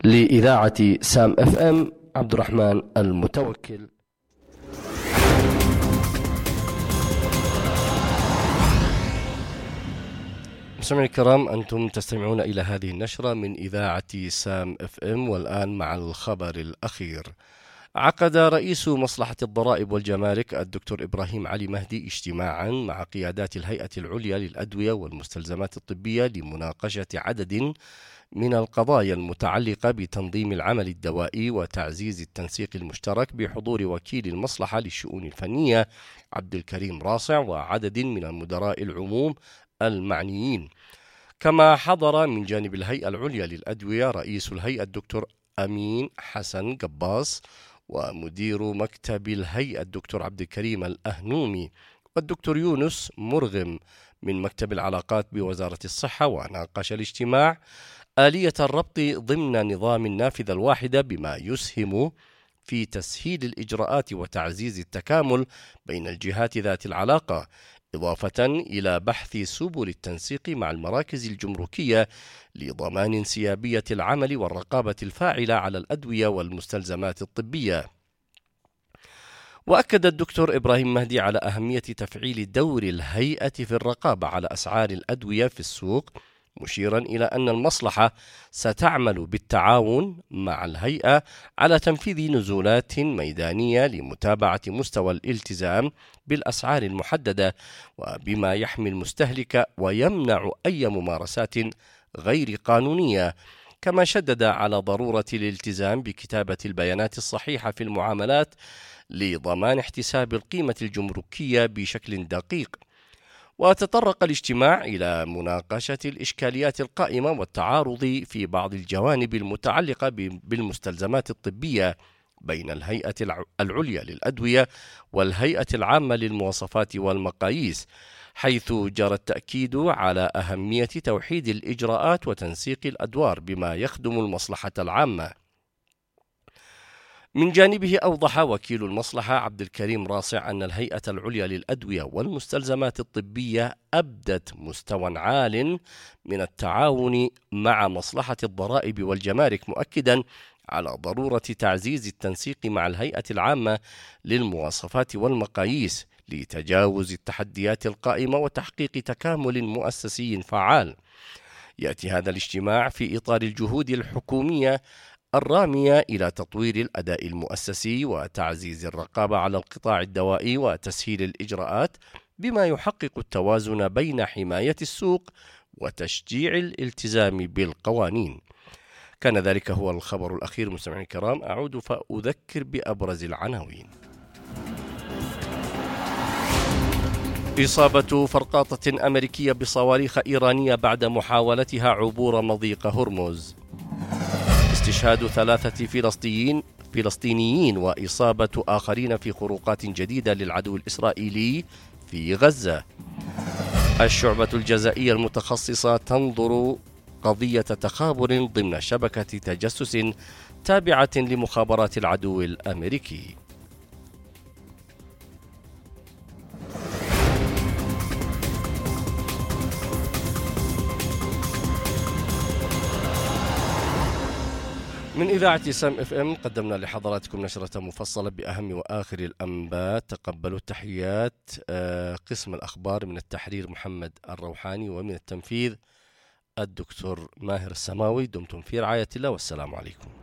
لإذاعة سام اف ام عبد الرحمن المتوكل. مستمعينا الكرام، أنتم تستمعون إلى هذه النشرة من إذاعة سام اف ام، والآن مع الخبر الأخير. عقد رئيس مصلحة الضرائب والجمارك الدكتور إبراهيم علي مهدي اجتماعا مع قيادات الهيئة العليا للأدوية والمستلزمات الطبية لمناقشة عدد من القضايا المتعلقة بتنظيم العمل الدوائي وتعزيز التنسيق المشترك بحضور وكيل المصلحة للشؤون الفنية عبد الكريم راسع وعدد من المدراء العموم المعنيين. كما حضر من جانب الهيئة العليا للأدوية رئيس الهيئة الدكتور أمين حسن قباص، ومدير مكتب الهيئة الدكتور عبد الكريم الأهنومي، والدكتور يونس مرغم من مكتب العلاقات بوزارة الصحة. وناقش الاجتماع آلية الربط ضمن نظام النافذة الواحدة بما يسهم في تسهيل الإجراءات وتعزيز التكامل بين الجهات ذات العلاقة، إضافة إلى بحث سبل التنسيق مع المراكز الجمركية لضمان انسيابية العمل والرقابة الفاعلة على الأدوية والمستلزمات الطبية. وأكد الدكتور إبراهيم مهدي على أهمية تفعيل دور الهيئة في الرقابة على أسعار الأدوية في السوق، مشيرا إلى أن المصلحة ستعمل بالتعاون مع الهيئة على تنفيذ نزولات ميدانية لمتابعة مستوى الالتزام بالأسعار المحددة، وبما يحمي المستهلك ويمنع أي ممارسات غير قانونية. كما شدد على ضرورة الالتزام بكتابة البيانات الصحيحة في المعاملات لضمان احتساب القيمة الجمركية بشكل دقيق. وتطرق الاجتماع إلى مناقشة الإشكاليات القائمة والتعارض في بعض الجوانب المتعلقة بالمستلزمات الطبية بين الهيئة العليا للأدوية والهيئة العامة للمواصفات والمقاييس، حيث جرى التأكيد على أهمية توحيد الإجراءات وتنسيق الأدوار بما يخدم المصلحة العامة. من جانبه أوضح وكيل المصلحة عبد الكريم راسع أن الهيئة العليا للأدوية والمستلزمات الطبية أبدت مستوى عال من التعاون مع مصلحة الضرائب والجمارك، مؤكدا على ضرورة تعزيز التنسيق مع الهيئة العامة للمواصفات والمقاييس لتجاوز التحديات القائمة وتحقيق تكامل مؤسسي فعال. يأتي هذا الاجتماع في إطار الجهود الحكومية الرامية إلى تطوير الأداء المؤسسي وتعزيز الرقابة على القطاع الدوائي وتسهيل الإجراءات، بما يحقق التوازن بين حماية السوق وتشجيع الالتزام بالقوانين. كان ذلك هو الخبر الأخير. مستمعينا الكرام، أعود فأذكر بأبرز العناوين. إصابة فرقاطة أمريكية بصواريخ إيرانية بعد محاولتها عبور مضيق هرمز. استشهاد 3 فلسطينيين وإصابة آخرين في خروقات جديدة للعدو الإسرائيلي في غزة. الشعبة الجزائية المتخصصة تنظر قضية تخابر ضمن شبكة تجسس تابعة لمخابرات العدو الأمريكي. من إذاعة سام اف ام قدمنا لحضراتكم نشرة مفصلة بأهم وآخر الأنباء. تقبلوا التحيات قسم الأخبار، من التحرير محمد الروحاني، ومن التنفيذ الدكتور ماهر السماوي. دمتم في رعاية الله، والسلام عليكم.